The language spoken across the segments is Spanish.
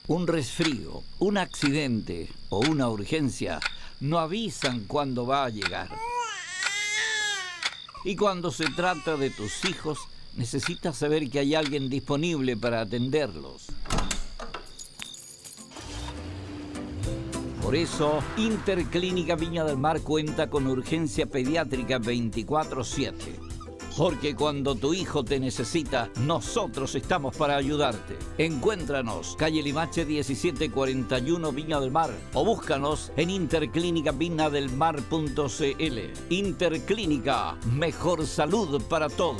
Un resfrío, un accidente o una urgencia no avisan cuándo va a llegar. Y cuando se trata de tus hijos, necesitas saber que hay alguien disponible para atenderlos. Por eso, Interclínica Viña del Mar cuenta con urgencia pediátrica 24/7. Porque cuando tu hijo te necesita, nosotros estamos para ayudarte. Encuéntranos, calle Limache 1741 Viña del Mar, o búscanos en interclinicaviñadelmar.cl. Interclínica, mejor salud para todos.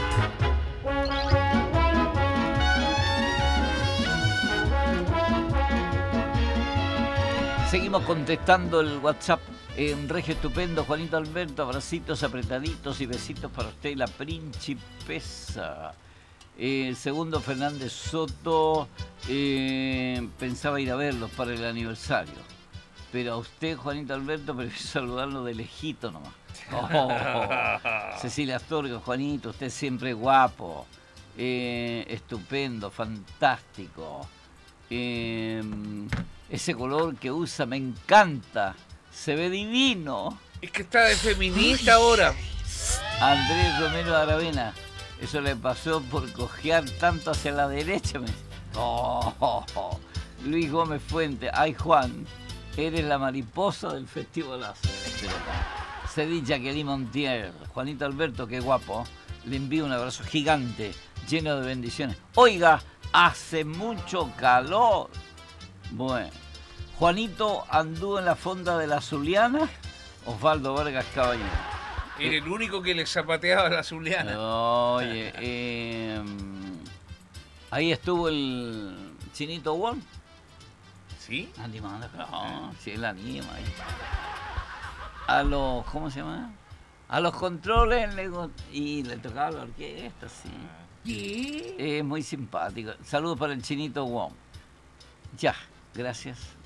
Seguimos contestando el WhatsApp. Un regio estupendo, Juanito Alberto, abracitos apretaditos y besitos para usted, la principesa. Segundo, Fernández Soto, pensaba ir a verlos para el aniversario. Pero a usted, Juanito Alberto, prefiero saludarlo de lejito nomás. Cecilia Astorga, Juanito, usted siempre guapo, estupendo, fantástico. Ese color que usa me encanta. Se ve divino. Es que está de feminista ahora. Andrés Romero Aravena. Eso le pasó por cojear tanto hacia la derecha. Oh. Luis Gómez Fuente. Ay, Juan, eres la mariposa del festivalazo. Cedí Jacqueline Montier. Juanito Alberto, qué guapo. Le envío un abrazo gigante, lleno de bendiciones. Oiga, hace mucho calor. Bueno. Juanito anduvo en la fonda de la Zuliana, Osvaldo Vargas Caballero. Era el único que le zapateaba a la Zuliana. Oye, ahí estuvo el Chinito Wong. ¿Sí? Animando, no, sí, él anima ahí. A los, ¿cómo se llama? A los controles y le tocaba la orquesta, sí. ¿Sí? Es muy simpático. Saludos para el Chinito Wong. Ya, gracias.